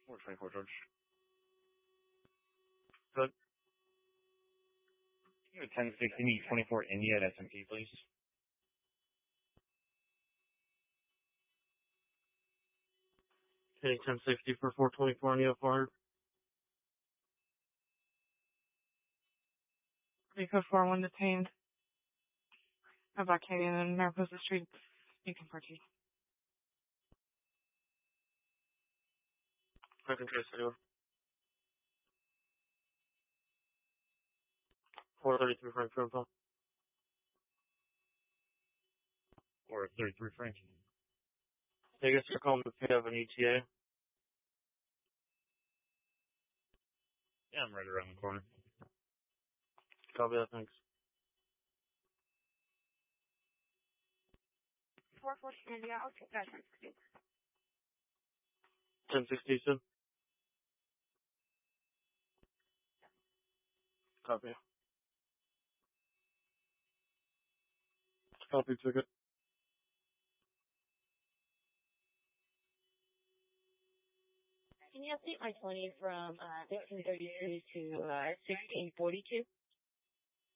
424 George. Good. 1060 24 India at S&P, please. Okay, 1060 for 424 India forward. Code 41 detained. About Canadian and Mariposa Street. You can purchase. I can trace it. 433 Frank Phone. 433 Frank. I guess you're calling if you have an ETA. Yeah, I'm right around the corner. Copy that, thanks. 414, yeah, I'll take that. 1060, you said? Copy. Copy ticket. Can you update my 20 from 1333 to 1642?